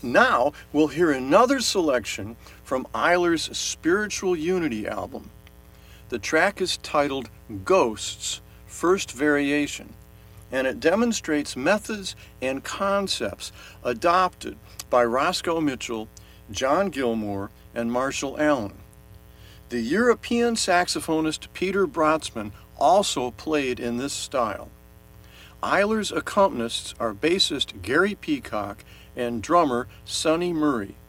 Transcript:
Now we'll hear another selection from Eiler's Spiritual Unity album. The track is titled Ghosts, First Variation, and it demonstrates methods and concepts adopted by Roscoe Mitchell, John Gilmore, and Marshall Allen. The European saxophonist Peter Brotzman also played in this style. Eiler's accompanists are bassist Gary Peacock and drummer Sonny Murray.